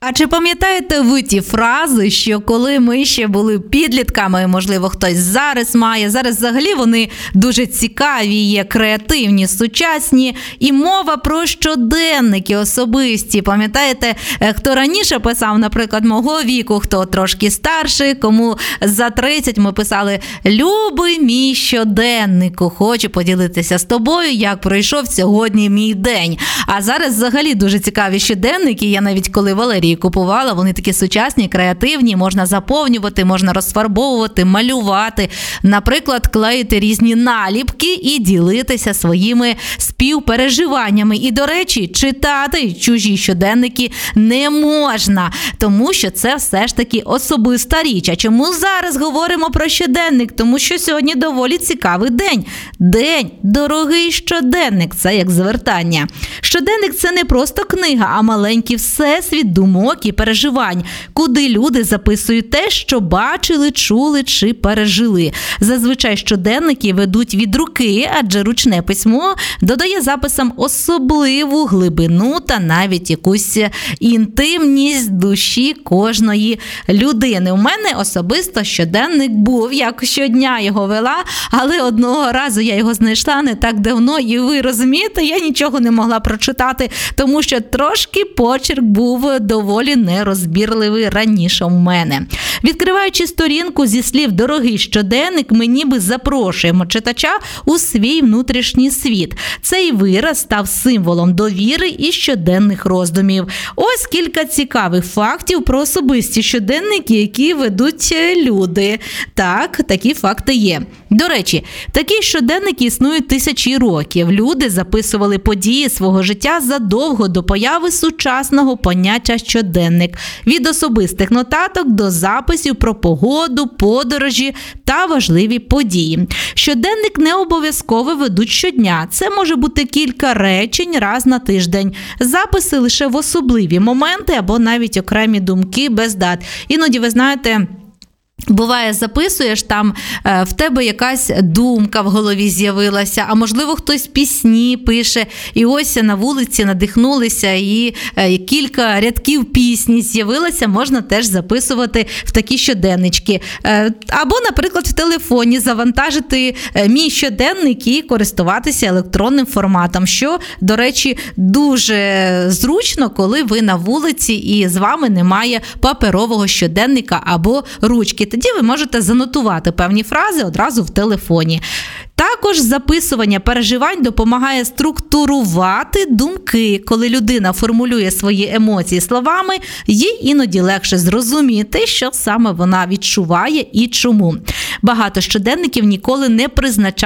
А чи пам'ятаєте ви ті фрази, що коли ми ще були підлітками, можливо, хтось зараз має, зараз взагалі вони дуже цікаві, є креативні, сучасні, і мова про щоденники особисті. Пам'ятаєте, хто раніше писав, наприклад, мого віку, хто трошки старший, кому за 30 ми писали: «Любий мій щоденнику, хочу поділитися з тобою, як пройшов сьогодні мій день». А зараз взагалі дуже цікаві щоденники, я навіть коли Валерії купувала, вони такі сучасні, креативні, можна заповнювати, можна розфарбовувати, малювати, наприклад, клеїти різні наліпки і ділитися своїми співпереживаннями. І, до речі, читати чужі щоденники не можна, тому що це все ж таки особиста річ. А чому зараз говоримо про щоденник? Тому що сьогодні доволі цікавий день. День «Дорогий щоденник» – це як звертання. Щоденник – це не просто книга, а маленький всесвіт думок і переживань, куди люди записують те, що бачили, чули чи пережили. Зазвичай щоденники ведуть від руки, адже ручне письмо додає записам особливу глибину та навіть якусь інтимність душі кожної людини. У мене особисто щоденник був, як щодня його вела, але одного разу я його знайшла не так давно, і ви розумієте, я нічого не могла прочитати, тому що трошки почерк був доволі нерозбірливий раніше в мене. Відкриваючи сторінку зі слів «дорогий щоденник», ми ніби запрошуємо читача у свій внутрішній світ. Цей вираз став символом довіри і щоденних роздумів. Ось кілька цікавих фактів про особисті щоденники, які ведуть люди. Так, такі факти є. До речі, такі щоденники існують тисячі років. Люди записували події свого життя задовго до появи сучасного поняття щоденник. Від особистих нотаток до записів про погоду, подорожі та важливі події. Щоденник не обов'язково ведуть щодня. Це може бути кілька речень раз на тиждень. Записи лише в особливі моменти або навіть окремі думки без дат. Іноді, ви знаєте, буває, записуєш, там в тебе якась думка в голові з'явилася, а можливо хтось пісні пише, і ось на вулиці надихнулися, і кілька рядків пісні з'явилося, можна теж записувати в такі щоденнички. Або, наприклад, в телефоні завантажити мій щоденник і користуватися електронним форматом, що, до речі, дуже зручно, коли ви на вулиці і з вами немає паперового щоденника або ручки. Тоді ви можете занотувати певні фрази одразу в телефоні. Також записування переживань допомагає структурувати думки. Коли людина формулює свої емоції словами, їй іноді легше зрозуміти, що саме вона відчуває і чому. Багато щоденників ніколи не призначають